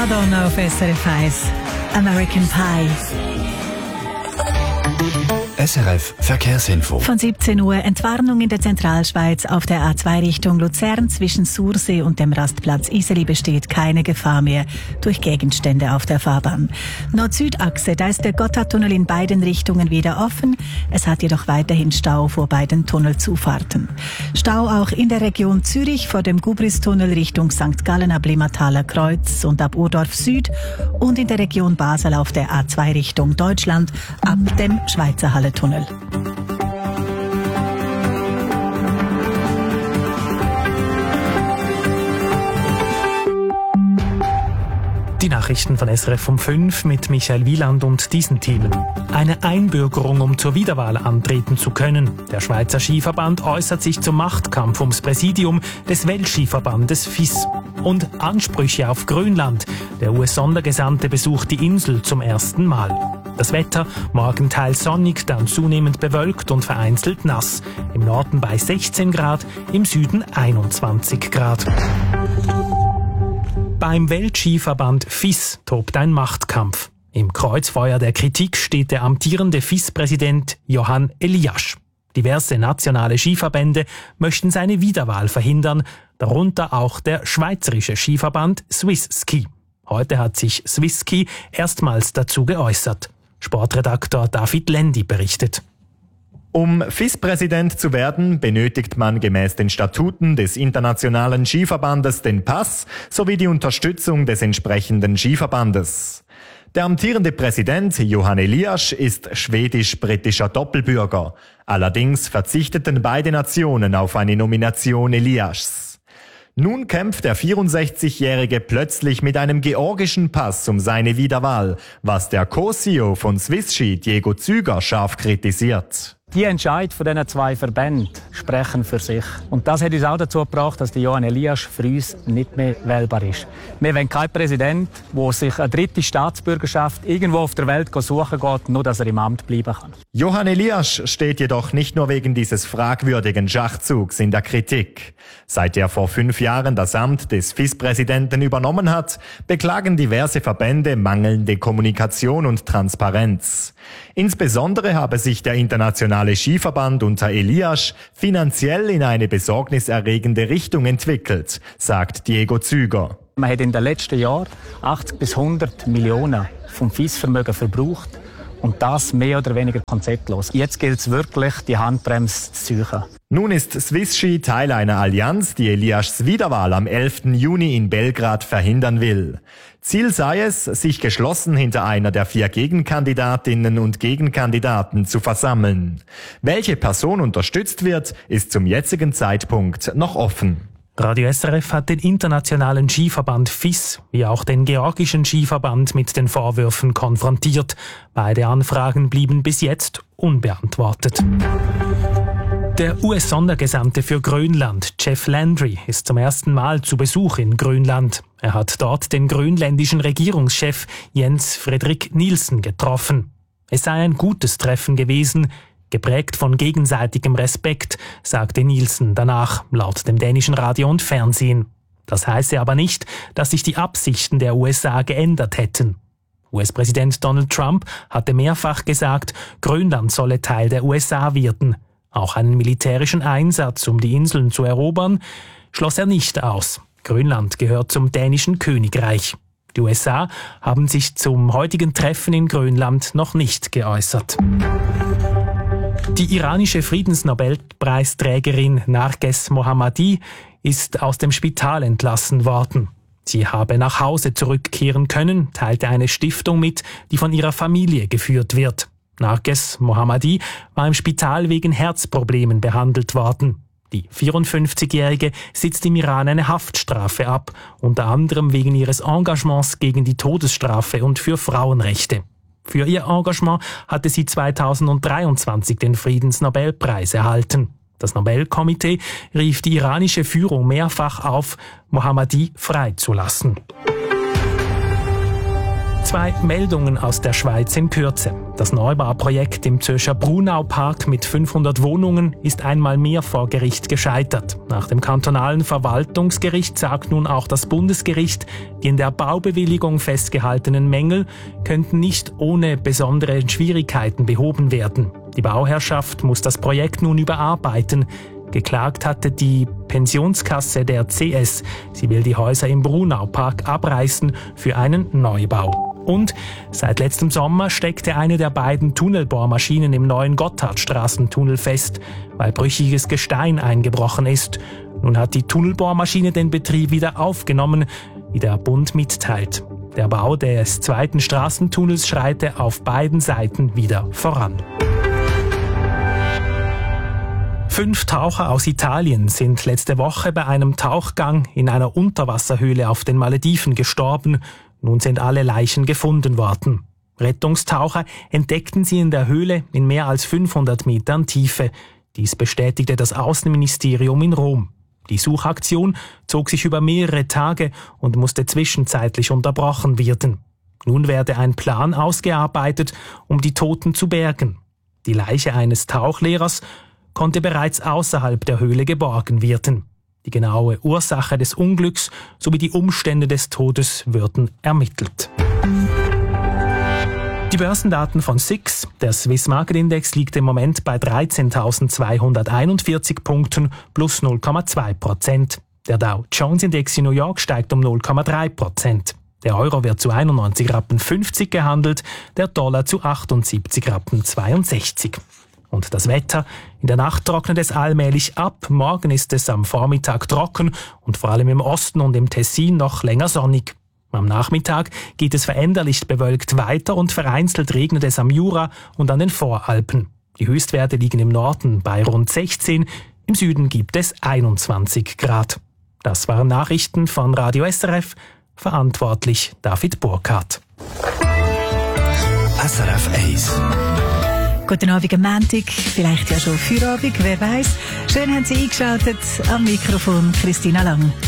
Madonna auf SRF 1. American Pie. SRF Verkehrsinfo. Von 17 Uhr Entwarnung in der Zentralschweiz. Auf der A2 Richtung Luzern zwischen Sursee und dem Rastplatz Iseli besteht keine Gefahr mehr durch Gegenstände auf der Fahrbahn. Nord-Süd-Achse, da ist der Gotthardtunnel in beiden Richtungen wieder offen. Es hat jedoch weiterhin Stau vor beiden Tunnelzufahrten. Stau auch in der Region Zürich vor dem Gubristunnel Richtung St. Gallen ab Limmathaler Kreuz und ab Urdorf Süd und in der Region Basel auf der A2 Richtung Deutschland ab dem Schweizer Halle Tunnel. Die Nachrichten von SRF um 5 mit Michael Wieland und diesen Themen. Eine Einbürgerung, um zur Wiederwahl antreten zu können. Der Schweizer Skiverband äußert sich zum Machtkampf ums Präsidium des Weltskiverbandes FIS. Und Ansprüche auf Grönland. Der US-Sondergesandte besucht die Insel zum ersten Mal. Das Wetter, morgen teils sonnig, dann zunehmend bewölkt und vereinzelt nass. Im Norden bei 16 Grad, im Süden 21 Grad. Beim Weltskiverband FIS tobt ein Machtkampf. Im Kreuzfeuer der Kritik steht der amtierende FIS-Präsident Johan Eliasch. Diverse nationale Skiverbände möchten seine Wiederwahl verhindern, darunter auch der schweizerische Skiverband Swiss Ski. Heute hat sich Swiss Ski erstmals dazu geäußert. Sportredaktor David Lendi berichtet. Um FIS-Präsident zu werden, benötigt man gemäß den Statuten des Internationalen Skiverbandes den Pass sowie die Unterstützung des entsprechenden Skiverbandes. Der amtierende Präsident Johan Eliasch ist schwedisch-britischer Doppelbürger. Allerdings verzichteten beide Nationen auf eine Nomination Eliaschs. Nun kämpft der 64-Jährige plötzlich mit einem georgischen Pass um seine Wiederwahl, was der Co-CEO von Swiss Ski, Diego Züger, scharf kritisiert. Die Entscheidungen von diesen zwei Verbänden sprechen für sich. Und das hat uns auch dazu gebracht, dass der Johan Eliasch für uns nicht mehr wählbar ist. Wir wollen keinen Präsident, der sich eine dritte Staatsbürgerschaft irgendwo auf der Welt suchen geht, nur dass er im Amt bleiben kann. Johan Eliasch steht jedoch nicht nur wegen dieses fragwürdigen Schachzugs in der Kritik. Seit er vor 5 Jahren das Amt des FIS-Präsidenten übernommen hat, beklagen diverse Verbände mangelnde Kommunikation und Transparenz. Insbesondere habe sich der internationale Skiverband unter Eliasch finanziell in eine besorgniserregende Richtung entwickelt, sagt Diego Züger. Man hat in den letzten Jahren 80 bis 100 Millionen vom FIS-Vermögen verbraucht und das mehr oder weniger konzeptlos. Jetzt gilt es wirklich, die Handbremse zu ziehen. Nun ist Swiss Ski Teil einer Allianz, die Eliaschs Wiederwahl am 11. Juni in Belgrad verhindern will. Ziel sei es, sich geschlossen hinter einer der 4 Gegenkandidatinnen und Gegenkandidaten zu versammeln. Welche Person unterstützt wird, ist zum jetzigen Zeitpunkt noch offen. Radio SRF hat den internationalen Skiverband FIS wie auch den georgischen Skiverband mit den Vorwürfen konfrontiert. Beide Anfragen blieben bis jetzt unbeantwortet. Der US-Sondergesandte für Grönland, Jeff Landry, ist zum ersten Mal zu Besuch in Grönland. Er hat dort den grönländischen Regierungschef Jens Frederik Nielsen getroffen. Es sei ein gutes Treffen gewesen, geprägt von gegenseitigem Respekt, sagte Nielsen danach, laut dem dänischen Radio und Fernsehen. Das heiße aber nicht, dass sich die Absichten der USA geändert hätten. US-Präsident Donald Trump hatte mehrfach gesagt, Grönland solle Teil der USA werden. Auch einen militärischen Einsatz, um die Inseln zu erobern, schloss er nicht aus. Grönland gehört zum dänischen Königreich. Die USA haben sich zum heutigen Treffen in Grönland noch nicht geäußert. Die iranische Friedensnobelpreisträgerin Narges Mohammadi ist aus dem Spital entlassen worden. Sie habe nach Hause zurückkehren können, teilte eine Stiftung mit, die von ihrer Familie geführt wird. Narges Mohammadi war im Spital wegen Herzproblemen behandelt worden. Die 54-Jährige sitzt im Iran eine Haftstrafe ab, unter anderem wegen ihres Engagements gegen die Todesstrafe und für Frauenrechte. Für ihr Engagement hatte sie 2023 den Friedensnobelpreis erhalten. Das Nobelkomitee rief die iranische Führung mehrfach auf, Mohammadi freizulassen. 2 Meldungen aus der Schweiz in Kürze. Das Neubauprojekt im Zürcher Brunaupark mit 500 Wohnungen ist einmal mehr vor Gericht gescheitert. Nach dem kantonalen Verwaltungsgericht sagt nun auch das Bundesgericht, die in der Baubewilligung festgehaltenen Mängel könnten nicht ohne besondere Schwierigkeiten behoben werden. Die Bauherrschaft muss das Projekt nun überarbeiten. Geklagt hatte die Pensionskasse der CS. Sie will die Häuser im Brunaupark abreißen für einen Neubau. Und seit letztem Sommer steckte eine der beiden Tunnelbohrmaschinen im neuen Gotthardstraßentunnel fest, weil brüchiges Gestein eingebrochen ist. Nun hat die Tunnelbohrmaschine den Betrieb wieder aufgenommen, wie der Bund mitteilt. Der Bau des zweiten Straßentunnels schreite auf beiden Seiten wieder voran. 5 Taucher aus Italien sind letzte Woche bei einem Tauchgang in einer Unterwasserhöhle auf den Malediven gestorben. Nun sind alle Leichen gefunden worden. Rettungstaucher entdeckten sie in der Höhle in mehr als 500 Metern Tiefe. Dies bestätigte das Außenministerium in Rom. Die Suchaktion zog sich über mehrere Tage und musste zwischenzeitlich unterbrochen werden. Nun werde ein Plan ausgearbeitet, um die Toten zu bergen. Die Leiche eines Tauchlehrers konnte bereits außerhalb der Höhle geborgen werden. Die genaue Ursache des Unglücks sowie die Umstände des Todes würden ermittelt. Die Börsendaten von SIX, der Swiss Market Index, liegt im Moment bei 13.241 Punkten plus 0,2%. Der Dow Jones Index in New York steigt um 0,3%. Der Euro wird zu 91,50 Rappen gehandelt, der Dollar zu 78,62 Rappen. Und das Wetter: in der Nacht trocknet es allmählich ab. Morgen ist es am Vormittag trocken und vor allem im Osten und im Tessin noch länger sonnig. Am Nachmittag geht es veränderlich bewölkt weiter und vereinzelt regnet es am Jura und an den Voralpen. Die Höchstwerte liegen im Norden bei rund 16, im Süden gibt es 21 Grad. Das waren Nachrichten von Radio SRF, verantwortlich David Burkhardt. SRF 1. Guten Abend am Montag, vielleicht ja schon Feierabend, wer weiß. Schön haben Sie eingeschaltet. Am Mikrofon Christina Lang.